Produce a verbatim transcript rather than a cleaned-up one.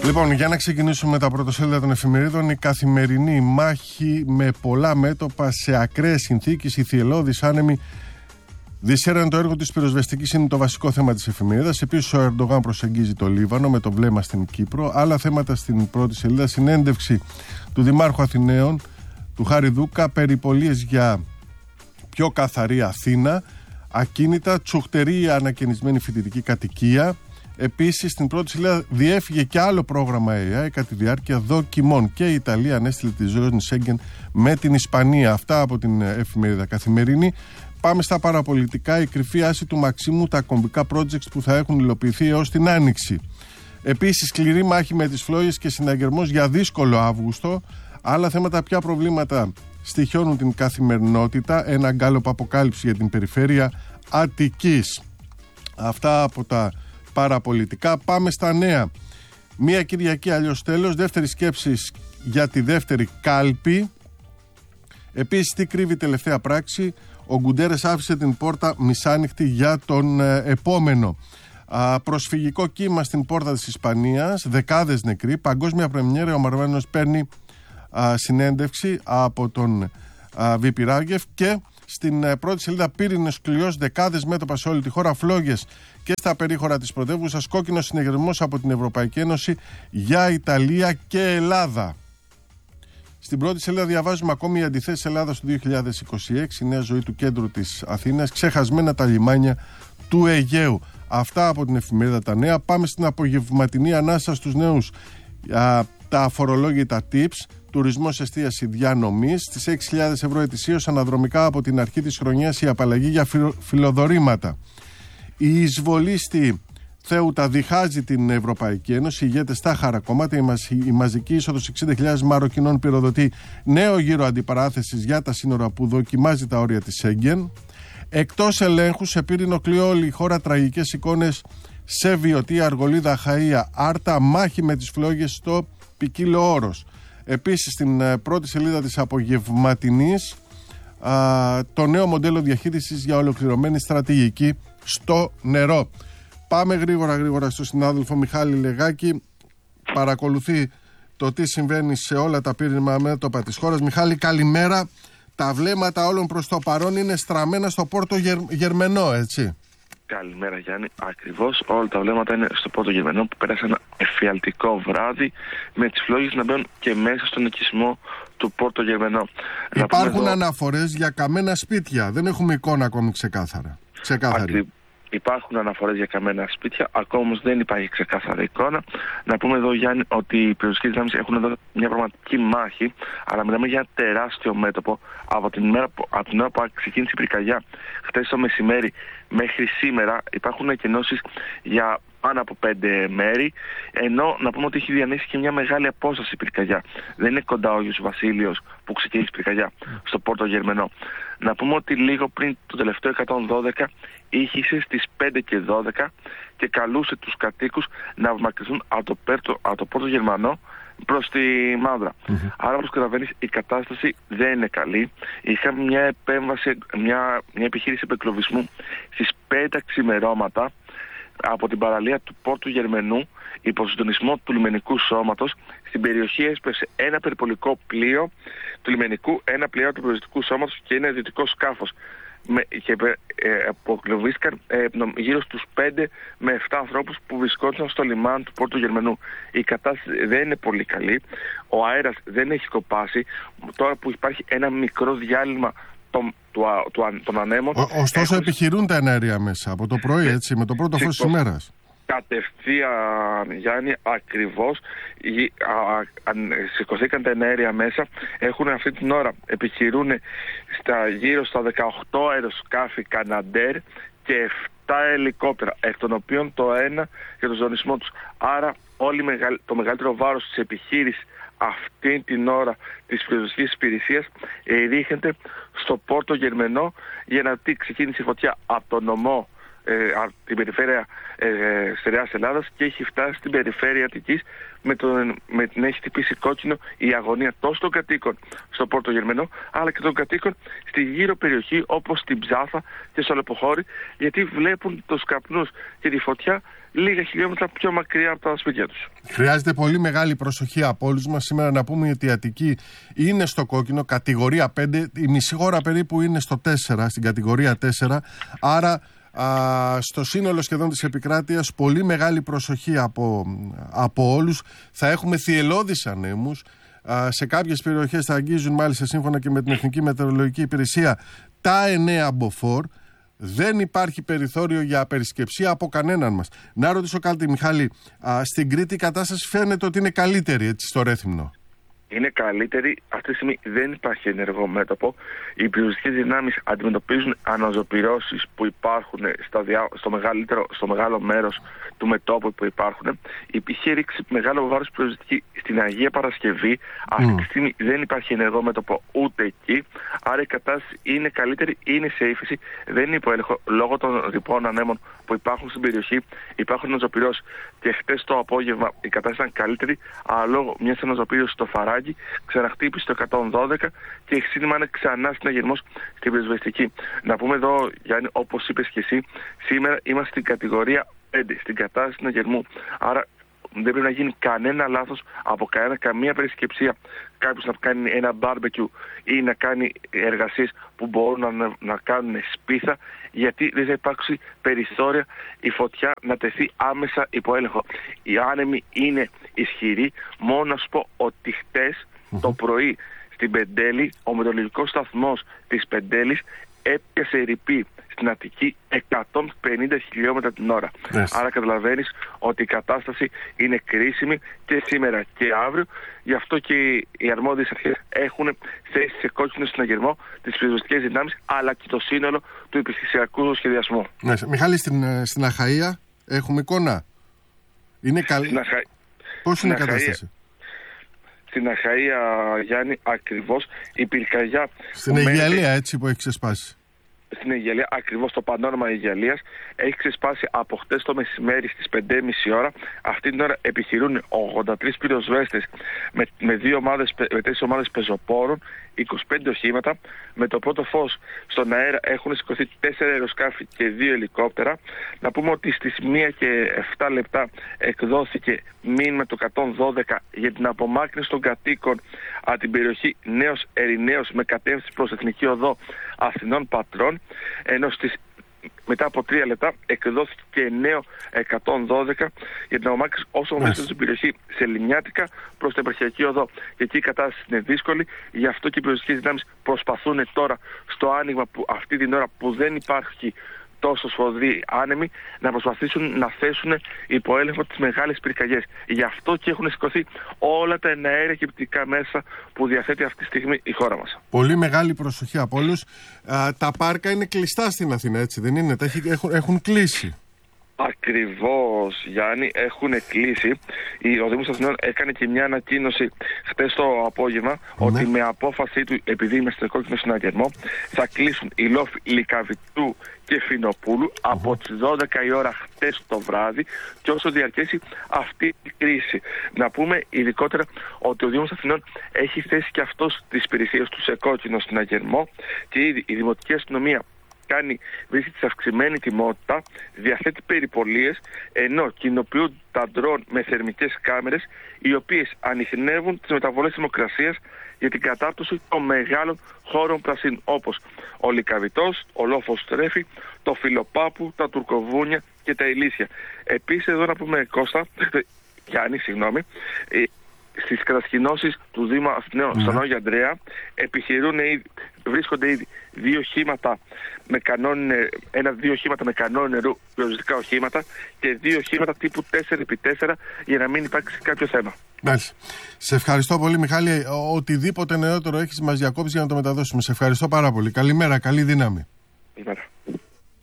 Λοιπόν, για να ξεκινήσουμε με τα πρωτοσέλιδα των εφημερίδων, η καθημερινή μάχη με πολλά μέτωπα σε ακραίες συνθήκες, οι θυελλώδεις άνεμοι δυσέραν το έργο της πυροσβεστικής, είναι το βασικό θέμα της εφημερίδας. Επίσης, ο Ερντογάν προσεγγίζει το Λίβανο με το βλέμμα στην Κύπρο. Άλλα θέματα στην πρώτη σελίδα, συνέντευξη του Δημάρχου Αθηναίων, του Χάρη Δούκα, περιπολίες για πιο καθαρή Αθήνα, ακίνητα, τσουχτερή ανακαινισμένη φοιτητική κατοικία. Επίσης, στην πρώτη σελίδα διέφυγε και άλλο πρόγραμμα έι άι κατά τη διάρκεια δοκιμών και η Ιταλία ανέστειλε τη ζώνη Σέγγεν με την Ισπανία. Αυτά από την εφημερίδα Καθημερινή. Πάμε στα παραπολιτικά. Η κρυφή άση του Μαξίμου, τα κομβικά projects που θα έχουν υλοποιηθεί έως την Άνοιξη. Επίσης, σκληρή μάχη με τις φλόγες και συναγερμός για δύσκολο Αύγουστο. Άλλα θέματα, ποια προβλήματα στοιχιώνουν την καθημερινότητα. Ένα γκάλωπ αποκάλυψη για την περιφέρεια Αττικής. Αυτά από τα παραπολιτικά. Πάμε στα νέα. Μία Κυριακή αλλιώς τέλος. Δεύτερη σκέψη για τη δεύτερη κάλπη. Επίσης, τι κρύβει η τελευταία πράξη. Ο Γκουντέρες άφησε την πόρτα μισάνοιχτη για τον ε, επόμενο. Α, προσφυγικό κύμα στην πόρτα της Ισπανίας. Δεκάδες νεκροί. Παγκόσμια πρεμιέρα. Ο Μαρβάνος παίρνει α, συνέντευξη από τον Βίπι Ράγεφ. Και στην ε, πρώτη σελίδα, πύρινος κλειός, δεκάδες μέτωπα σε όλη τη χώρα, φλόγες και στα περίχωρα της πρωτεύουσας, κόκκινος συνεγερμός από την Ευρωπαϊκή Ένωση για Ιταλία και Ελλάδα. Στην πρώτη σελίδα διαβάζουμε ακόμη οι αντιθέσεις Ελλάδας του δύο χιλιάδες είκοσι έξι, η νέα ζωή του κέντρου της Αθήνας, ξεχασμένα τα λιμάνια του Αιγαίου. Αυτά από την εφημερίδα Τα Νέα. Πάμε στην απογευματινή ανάσα στους νέους. Α, τα αφορολόγητα tips, τουρισμός, εστίαση, διανομής, στις έξι χιλιάδες ευρώ ετησίως, αναδρομικά από την αρχή της χρονιάς η απαλλαγή για φιλοδορήματα. Η εισβολή στη Θέουτα διχάζει την Ευρωπαϊκή Ένωση, οι ηγέτες στα χαρακόμματα, η, μαζ, η μαζική είσοδος εξήντα χιλιάδες Μαροκινών πυροδοτεί νέο γύρο αντιπαράθεσης για τα σύνορα που δοκιμάζει τα όρια της Σέγγεν. Εκτός ελέγχου, σε πύρινο κλειό όλη η χώρα, τραγικές εικόνες σε Βιωτή, Αργολίδα, Χαΐα, Άρτα, μάχη με τις φλόγες στο ποικίλο όρος. Επίσης, στην πρώτη σελίδα της απογευματινής, α, το νέο μοντέλο διαχείρισης για ολοκληρωμένη στρατηγική στο νερό. Πάμε γρήγορα γρήγορα στο συνάδελφο Μιχάλη Λεγάκη. Παρακολουθεί το τι συμβαίνει σε όλα τα πύρινα μέτωπα της χώρας. Μιχάλη, καλημέρα. Τα βλέμματα όλων προς το παρόν είναι στραμμένα στο Πόρτο Γερ... Γερμενό, έτσι. Καλημέρα, Γιάννη. Ακριβώς όλα τα βλέμματα είναι στο Πόρτο Γερμενό, που πέρασε ένα εφιαλτικό βράδυ με τις φλόγες να μπαίνουν και μέσα στον οικισμό του Πόρτο Γερμενό. Υπάρχουν εδώ αναφορές για καμένα σπίτια. Δεν έχουμε εικόνα ακόμη ξεκάθαρα. Ξεκάθαρη. Ακρι... Υπάρχουν αναφορές για καμένα σπίτια, ακόμα όμως δεν υπάρχει ξεκάθαρη εικόνα. Να πούμε εδώ, Γιάννη, ότι οι πυροσβεστικές δυνάμεις έχουν εδώ μια πραγματική μάχη, αλλά μιλάμε για ένα τεράστιο μέτωπο από την ώρα που, από την ώρα που ξεκίνησε η πυρκαγιά χτες το μεσημέρι μέχρι σήμερα. Υπάρχουν εκενώσεις για πάνω από πέντε μέρη, ενώ να πούμε ότι έχει διανύσει και μια μεγάλη απόσταση η πυρκαγιά. Δεν είναι κοντά ο Άγιος Βασίλειος που ξεκίνησε η πυρκαγιά στο Πόρτο Γερμενό. Να πούμε ότι λίγο πριν το τελευταίο εκατόν δώδεκα ήχησε στις πέντε και δώδεκα και καλούσε τους κατοίκους να απομακρυνθούν από το, από το Πόρτο Γερμανό προς τη Μάνδρα. Mm-hmm. Άρα, όπως καταλαβαίνεις, η κατάσταση δεν είναι καλή. Είχαμε μια επέμβαση, μια, μια επιχείρηση επεκλωβισμού στις πέντε ξημερώματα από την παραλία του Πόρτου Γερμενού, υπό συντονισμό του λιμενικού σώματος. Στην περιοχή έσπευσε ένα περιπολικό πλοίο του λιμενικού, ένα πλοίο του πυροσβεστικού σώματος και ένα ιδιωτικό σκάφος. Με, και ε, αποκλωβίστηκαν ε, γύρω στους πέντε με επτά ανθρώπους που βρισκόντουσαν στο λιμάνι του Πόρτου Γερμενού. Η κατάσταση δεν είναι πολύ καλή. Ο αέρας δεν έχει κοπάσει. Τώρα που υπάρχει ένα μικρό διάλειμμα των, του, του, των ανέμων. Ο, ωστόσο, έχουν... επιχειρούν τα ενέργεια μέσα από το πρωί, έτσι, με το πρώτο φως της ημέρας. Κατευθείαν, Γιάννη, ακριβώς σηκωθήκαν τα ενέργεια μέσα. Έχουν αυτή την ώρα, επιχειρούν στα, γύρω στα δεκαοκτώ αεροσκάφη Καναντέρ και επτά ελικόπτερα, εκ των οποίων το ένα για τον ζωνισμό τους. Άρα όλη, το μεγαλύτερο βάρος της επιχείρησης αυτή την ώρα της πυροσβεστικής υπηρεσίας ρίχνεται στο Πόρτο Γερμενό, για να τι ξεκίνησε η φωτιά από το νομό ε, την περιφέρεια ε, Στερεάς Ελλάδας και έχει φτάσει στην περιφέρεια Αττικής, με, τον, με την έχει χτυπήσει κόκκινο η αγωνία τόσο των κατοίκων στο Πόρτο Γερμενό, αλλά και των κατοίκων στη γύρω περιοχή όπως την Ψάθα και στο Λεποχώρι, γιατί βλέπουν τους καπνούς και τη φωτιά λίγα χιλιόμετρα πιο μακριά από τα σπίτια τους. Χρειάζεται πολύ μεγάλη προσοχή από όλους μας. Σήμερα να πούμε ότι η Αττική είναι στο κόκκινο, κατηγορία πέντε, η μισή χώρα περίπου είναι στο τέσσερα, στην κατηγορία τέσσερα, άρα α, στο σύνολο σχεδόν της επικράτειας πολύ μεγάλη προσοχή από, από όλους. Θα έχουμε θυελλώδεις ανέμους, α, σε κάποιες περιοχές θα αγγίζουν μάλιστα σύμφωνα και με την Εθνική Μετεωρολογική Υπηρεσία τα εννέα μποφόρ. Δεν υπάρχει περιθώριο για απερισκεψία από κανέναν μας. Να ρωτήσω κάτι, Μιχάλη, α, στην Κρήτη η κατάσταση φαίνεται ότι είναι καλύτερη, έτσι, στο Ρέθυμνο. Είναι καλύτερη. Αυτή τη στιγμή δεν υπάρχει ενεργό μέτωπο. Οι πυροσβεστικές δυνάμεις αντιμετωπίζουν αναζωπυρώσεις που υπάρχουν στα διά, στο, μεγαλύτερο, στο μεγάλο μέρος του μετώπου που υπάρχουν. Υπήρχε ρίξει μεγάλο βάρος πυροσβεστική στην Αγία Παρασκευή. Αυτή mm. τη στιγμή δεν υπάρχει ενεργό μέτωπο ούτε εκεί. Άρα η κατάσταση είναι καλύτερη, είναι σε ύφεση, δεν είναι υποέλεγχο λόγω των ρηπών ανέμων που υπάρχουν στην περιοχή. Υπάρχουν αναζωπυρώσεις και χτες το απόγευμα η κατάσταση ήταν καλύτερη, αλλά λόγω μιας αναζωπήρωσης στο Φαράγγι ξαναχτύπησε το εκατόν δώδεκα και η σύννημα είναι ξανά συναγερμός στην πυροσβεστική. Να πούμε εδώ, Γιάννη, όπως είπες και εσύ, σήμερα είμαστε στην κατηγορία πέντε, στην κατάσταση συναγερμού. Άρα δεν πρέπει να γίνει κανένα λάθος από κανένα, καμία περισκεψία. Κάποιος να κάνει ένα barbecue ή να κάνει εργασίες που μπορούν να, να κάνουν σπίθα, γιατί δεν θα υπάρξει περιθώρια η φωτιά να τεθεί άμεσα υπό έλεγχο. Οι άνεμοι είναι ισχυροί. Μόνο να σου πω ότι χτες mm-hmm. το πρωί στην Πεντέλη, ο μετεωρολογικός σταθμός της Πεντέλης έπιασε ρηπή στην Αττική εκατόν πενήντα χιλιόμετρα την ώρα. Yes. Άρα καταλαβαίνεις ότι η κατάσταση είναι κρίσιμη και σήμερα και αύριο. Γι' αυτό και οι αρμόδιες αρχές έχουν θέσει σε κόκκινο συναγερμό τις πυροσβεστικές δυνάμεις, αλλά και το σύνολο του επιχειρησιακού σχεδιασμού. Yes. Μιχάλη, στην, στην Αχαΐα έχουμε εικόνα. Είναι καλή. Αχα... Πώς είναι η κατάσταση? Στην Αχαΐα, Γιάννη, ακριβώς η πυρκαγιά. Στην Αιγιαλία, έτσι, που έχει ξεσπάσει. Στην Αιγιαλία, ακριβώς το πανόραμα Αιγιαλίας, έχει ξεσπάσει από χτες το μεσημέρι στις πέντε και μισή ώρα. Αυτή την ώρα επιχειρούν ογδόντα τρεις πυροσβέστες με, με, δύο ομάδες, με τέσσερις ομάδες πεζοπόρων, είκοσι πέντε οχήματα. Με το πρώτο φως στον αέρα έχουν σηκωθεί τέσσερα αεροσκάφη και δύο ελικόπτερα. Να πούμε ότι στις μία και επτά λεπτά εκδόθηκε μήνυμα το εκατόν δώδεκα για την απομάκρυνση των κατοίκων από την περιοχή Νέος Ερηναίος με κατεύθυνση προς Εθνική Οδό Αθηνών Πατρών, ενώ στις μετά από τρία λεπτά εκδόθηκε και νέο εκατόν δώδεκα για την απομάκρυνση όσο μέσα στην περιοχή Σεληνιάτικα προς την επαρχιακή οδό. Και εκεί η κατάσταση είναι δύσκολη, γι' αυτό και οι πυροσβεστικές δυνάμεις προσπαθούν τώρα στο άνοιγμα που αυτή την ώρα που δεν υπάρχει τόσο σφοδροί άνεμοι να προσπαθήσουν να θέσουν υπό έλεγχο τις μεγάλες πυρκαγιές. Γι' αυτό και έχουν σηκωθεί όλα τα εναέρια και πτυτικά μέσα που διαθέτει αυτή τη στιγμή η χώρα μας. Πολύ μεγάλη προσοχή από όλους. Α, τα πάρκα είναι κλειστά στην Αθήνα, έτσι δεν είναι? Τα έχουν, έχουν κλείσει. Ακριβώς, Γιάννη, έχουν κλείσει. Ο Δήμος Αθηνών έκανε και μια ανακοίνωση χτες το απόγευμα, ναι, ότι με απόφασή του, επειδή είμαστε στο κόκκινο συναγερμό, θα κλείσουν οι λόφοι Λυκαβητού και Φινοπούλου mm-hmm. από τις δώδεκα η ώρα χτες το βράδυ και όσο διαρκέσει αυτή η κρίση. Να πούμε ειδικότερα ότι ο Δήμος Αθηνών έχει θέσει και αυτός τις υπηρεσίες του σε κόκκινο συναγερμό και ήδη η Δημοτική Αστυνομία κάνει, βρίσκεται σε αυξημένη τιμότητα, διαθέτει περιπολίες, ενώ κοινοποιούν τα ντρόν με θερμικές κάμερες, οι οποίες ανιχνεύουν τις μεταβολές θερμοκρασίας για την κατάπτωση των μεγάλων χώρων πρασίνου, όπως ο Λυκαβητός, ο Λόφος Τρέφη, το Φιλοπάπου, τα Τουρκοβούνια και τα Ηλίσια. Επίσης, εδώ να πούμε, Κώστα, Γιάννη, συγγνώμη, στις κατασκηνώσεις του Δήμου Αθηναίων mm. στον Άγιο Ανδρέα επιχειρούν ήδη, βρίσκονται ήδη δύο οχήματα με κανόνι, ένα δύο οχήματα με κανόνι νερού, πυροσβεστικά οχήματα και δύο οχήματα τύπου τέσσερα επί τέσσερα για να μην υπάρξει κάποιο θέμα. Μάλιστα. Σε ευχαριστώ πολύ, Μιχάλη. Οτιδήποτε νεότερο έχεις μας διακόψεις για να το μεταδώσουμε. Σε ευχαριστώ πάρα πολύ. Καλημέρα, καλή δύναμη. Καλημέρα.